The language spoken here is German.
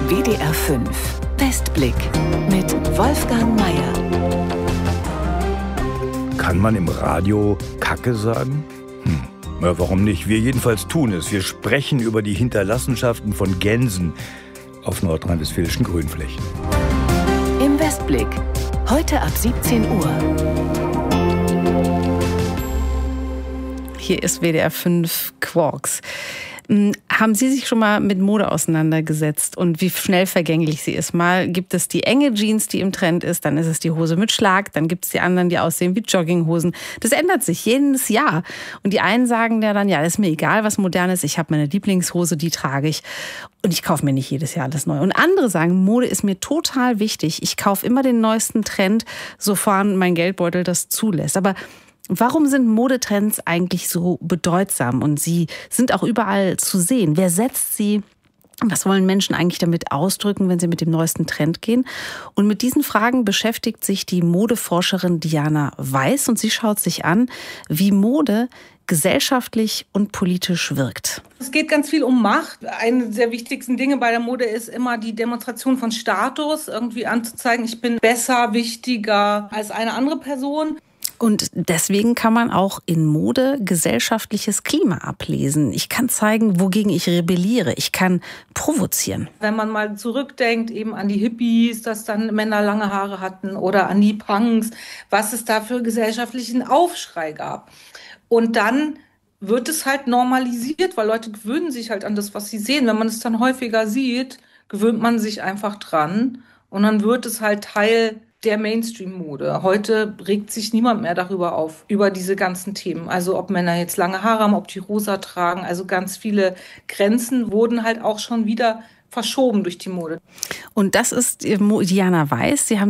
WDR 5 Westblick mit Wolfgang Meier. Kann man im Radio Kacke sagen? Ja, warum nicht? Wir jedenfalls tun es. Wir sprechen über die Hinterlassenschaften von Gänsen auf nordrhein-westfälischen Grünflächen. Im Westblick, heute ab 17 Uhr. Hier ist WDR 5 Quarks. Haben Sie sich schon mal mit Mode auseinandergesetzt und wie schnell vergänglich sie ist? Mal gibt es die enge Jeans, die im Trend ist, dann ist es die Hose mit Schlag, dann gibt es die anderen, die aussehen wie Jogginghosen. Das ändert sich jedes Jahr. Und die einen sagen ja dann, ja, ist mir egal, was modern ist, ich habe meine Lieblingshose, die trage ich. Und ich kaufe mir nicht jedes Jahr alles neu. Und andere sagen, Mode ist mir total wichtig. Ich kaufe immer den neuesten Trend, sofern mein Geldbeutel das zulässt. Aber warum sind Modetrends eigentlich so bedeutsam und sie sind auch überall zu sehen? Wer setzt sie? Was wollen Menschen eigentlich damit ausdrücken, wenn sie mit dem neuesten Trend gehen? Und mit diesen Fragen beschäftigt sich die Modeforscherin Diana Weiß und sie schaut sich an, wie Mode gesellschaftlich und politisch wirkt. Es geht ganz viel um Macht. Eine der wichtigsten Dinge bei der Mode ist immer die Demonstration von Status, irgendwie anzuzeigen, ich bin besser, wichtiger als eine andere Person. Und deswegen kann man auch in Mode gesellschaftliches Klima ablesen. Ich kann zeigen, wogegen ich rebelliere. Ich kann provozieren. Wenn man mal zurückdenkt, eben an die Hippies, dass dann Männer lange Haare hatten oder an die Punks, was es da für gesellschaftlichen Aufschrei gab. Und dann wird es halt normalisiert, weil Leute gewöhnen sich halt an das, was sie sehen. Wenn man es dann häufiger sieht, gewöhnt man sich einfach dran und dann wird es halt Teil der Mainstream-Mode. Heute regt sich niemand mehr darüber auf, über diese ganzen Themen. Also ob Männer jetzt lange Haare haben, ob die rosa tragen. Also ganz viele Grenzen wurden halt auch schon wieder verschoben durch die Mode. Und das ist Diana Weiß. Sie haben